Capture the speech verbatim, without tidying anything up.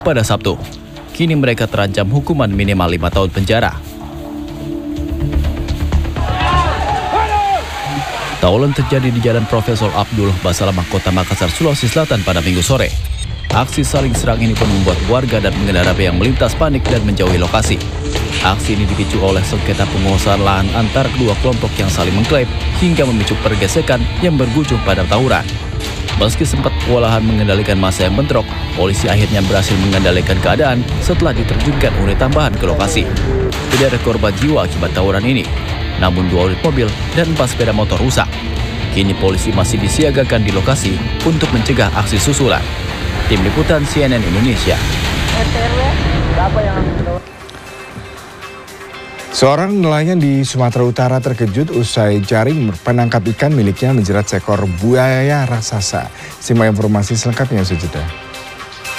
pada Sabtu. Kini mereka terancam hukuman minimal lima tahun penjara. Tawuran terjadi di Jalan Profesor Abdul Basalamah, Kota Makassar, Sulawesi Selatan pada Minggu sore. Aksi saling serang ini pun membuat warga dan pengendara yang melintas panik dan menjauhi lokasi. Aksi ini dipicu oleh sengketa penguasaan lahan antar kedua kelompok yang saling mengklaim hingga memicu pergesekan yang berujung pada tawuran. Meski sempat kewalahan mengendalikan massa yang bentrok, polisi akhirnya berhasil mengendalikan keadaan setelah diterjunkan unit tambahan ke lokasi. Tidak ada korban jiwa akibat tawuran ini, namun dua unit mobil dan empat sepeda motor rusak. Kini polisi masih disiagakan di lokasi untuk mencegah aksi susulan. Tim Liputan C N N Indonesia. Seorang nelayan di Sumatera Utara terkejut usai jaring penangkap ikan miliknya menjerat seekor buaya raksasa. Simak informasi selengkapnya sejenak.